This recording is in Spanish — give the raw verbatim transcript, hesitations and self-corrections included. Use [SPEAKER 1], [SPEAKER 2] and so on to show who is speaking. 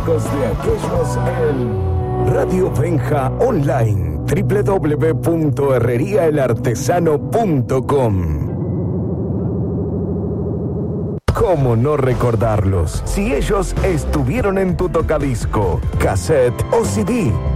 [SPEAKER 1] clásicos de aquellos en Radio Benja Online, doble u doble u doble u punto herrería el artesano punto com. ¿Cómo no recordarlos si ellos estuvieron en tu tocadisco, cassette o C D?